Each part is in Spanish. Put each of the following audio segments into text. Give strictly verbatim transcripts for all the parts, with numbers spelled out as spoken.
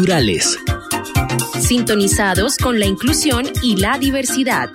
Plurales. Sintonizados con la inclusión y la diversidad.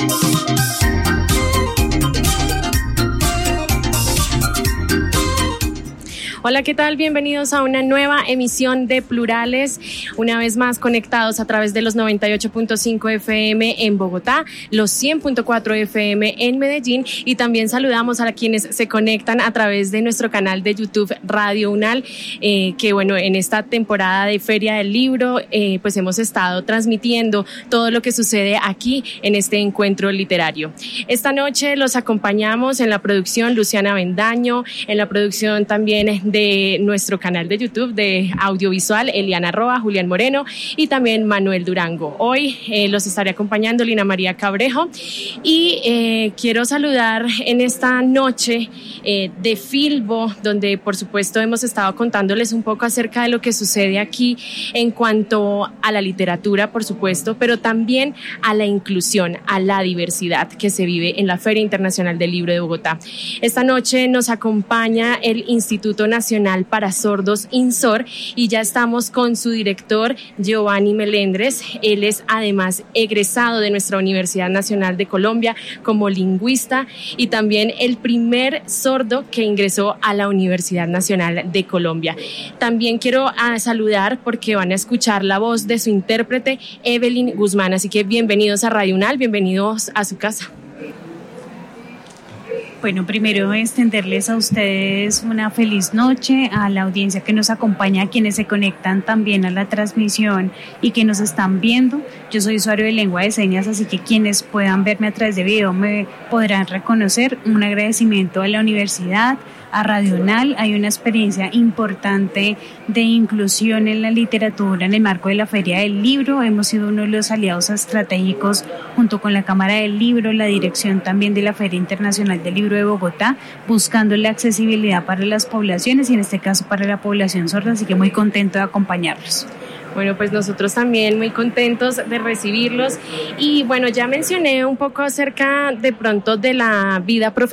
Hola, ¿qué tal? Bienvenidos a una nueva emisión de Plurales, una vez más conectados a través de los noventa y ocho punto cinco F M en Bogotá, los cien punto cuatro F M en Medellín, y también saludamos a quienes se conectan a través de nuestro canal de YouTube Radio UNAL, eh, que bueno, en esta temporada de Feria del Libro, eh, pues hemos estado transmitiendo todo lo que sucede aquí en este encuentro literario. Esta noche los acompañamos en la producción Luciana Bendaño, en la producción también de nuestro canal de YouTube de audiovisual, Eliana Roa, Julián Moreno y también Manuel Durango. Hoy eh, los estaré acompañando Lina María Cabrejo y eh, quiero saludar en esta noche eh, de Filbo, donde por supuesto hemos estado contándoles un poco acerca de lo que sucede aquí en cuanto a la literatura, por supuesto, pero también a la inclusión, a la diversidad que se vive en la Feria Internacional del Libro de Bogotá. Esta noche nos acompaña el Instituto Nacional Nacional para Sordos, INSOR, y ya estamos con su director, Giovanni Melendres. Él es además egresado de nuestra Universidad Nacional de Colombia como lingüista y también el primer sordo que ingresó a la Universidad Nacional de Colombia. También quiero a saludar porque van a escuchar la voz de su intérprete, Evelyn Guzmán, así que bienvenidos a Radio UNAL, bienvenidos a su casa. Bueno, primero extenderles a ustedes una feliz noche, a la audiencia que nos acompaña, a quienes se conectan también a la transmisión y que nos están viendo. Yo soy usuario de lengua de señas, así que quienes puedan verme a través de video me podrán reconocer. Un agradecimiento a la universidad, a Radio UNAL. Hay una experiencia importante de inclusión en la literatura en el marco de la Feria del Libro. Hemos sido uno de los aliados estratégicos junto con la Cámara del Libro, la dirección también de la Feria Internacional del Libro de Bogotá, buscando la accesibilidad para las poblaciones y en este caso para la población sorda, así que muy contento de acompañarlos. Bueno, pues nosotros también muy contentos de recibirlos y bueno, ya mencioné un poco acerca de pronto de la vida profesional